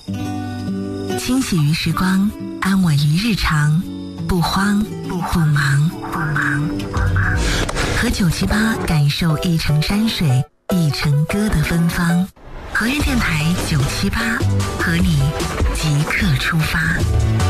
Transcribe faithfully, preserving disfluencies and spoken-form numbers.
清洗于时光，安稳于日常，不慌不不忙不忙不忙。和九七八感受一程山水，一程歌的芬芳。和悦电台九七八，和你即刻出发。